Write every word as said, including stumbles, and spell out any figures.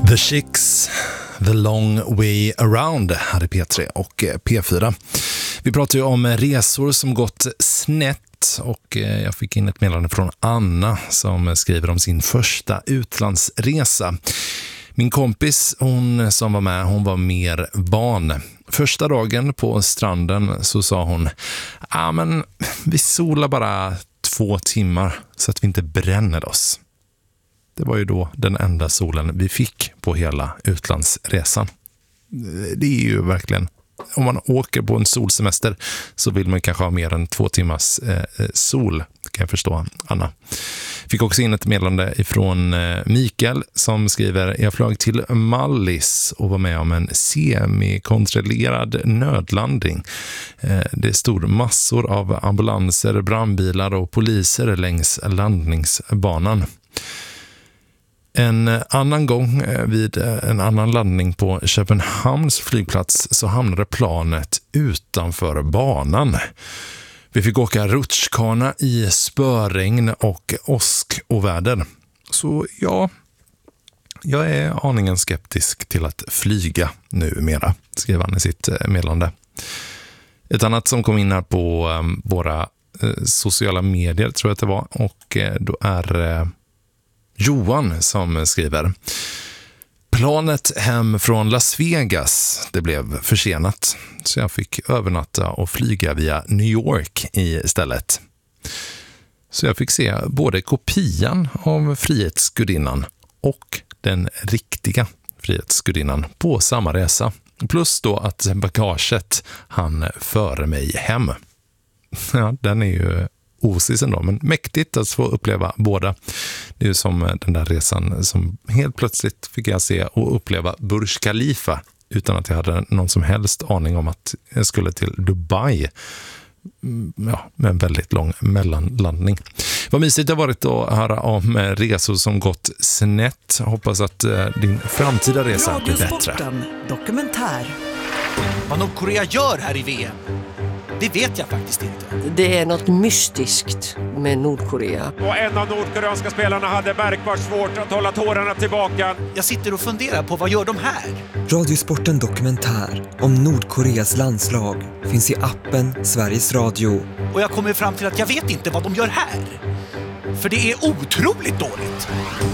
The Chicks, The Long Way Around här i P tre och P fyra. Vi pratar ju om resor som gått snett och jag fick in ett meddelande från Anna som skriver om sin första utlandsresa. Min kompis, hon som var med, hon var mer van. Första dagen på stranden så sa hon, ja men vi solar bara två timmar så att vi inte bränner oss. Det var ju då den enda solen vi fick på hela utlandsresan. Det är ju verkligen, om man åker på en solsemester så vill man kanske ha mer än två timmars eh, sol, kan jag förstå, Anna. Fick också in ett meddelande ifrån eh, Mikael som skriver, jag flög till Mallis och var med om en semikontrollerad nödlandning. Eh, det stod massor av ambulanser, brandbilar och poliser längs landningsbanan. En annan gång vid en annan landning på Köpenhamns flygplats så hamnade planet utanför banan. Vi fick åka rutschkana i spöregn och åskoväder. Så ja, jag är aningen skeptisk till att flyga numera, skrev han i sitt meddelande. Ett annat som kom in här på våra sociala medier tror jag att det var, och då är Johan som skriver, planet hem från Las Vegas, det blev försenat så jag fick övernatta och flyga via New York istället. Så jag fick se både kopian av Frihetsgudinnan och den riktiga Frihetsgudinnan på samma resa. Plus då att bagaget han före mig hem. Ja, den är ju osis ändå, men mäktigt att få uppleva båda. Det är ju som den där resan som helt plötsligt fick jag se och uppleva Burj Khalifa utan att jag hade någon som helst aning om att jag skulle till Dubai. Ja, med en väldigt lång mellanlandning. Vad mysigt det har varit att höra om resor som gått snett. Hoppas att din framtida resa blir bättre. Dokumentär. Vad Nordkorea gör här i V M, det vet jag faktiskt inte. Det är något mystiskt med Nordkorea. Och en av nordkoreanska spelarna hade märkbart svårt att hålla tårarna tillbaka. Jag sitter och funderar på, vad gör de här? Radiosporten Dokumentär om Nordkoreas landslag finns i appen Sveriges Radio. Och jag kommer fram till att jag vet inte vad de gör här. För det är otroligt dåligt.